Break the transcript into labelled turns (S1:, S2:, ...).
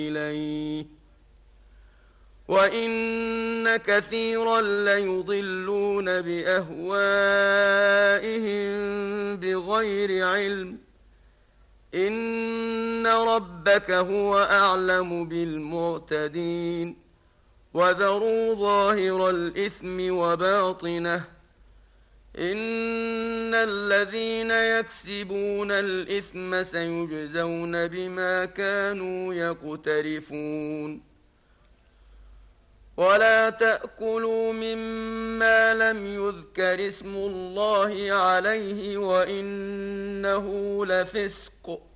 S1: إليه وإن كثيرا ليضلون بأهوائهم بغير علم إن ربك هو أعلم بالمعتدين وذروا ظاهر الإثم وباطنه إن الذين يكسبون الإثم سيجزون بما كانوا يقترفون ولا تأكلوا مما لم يذكر اسم الله عليه وإنه لفسق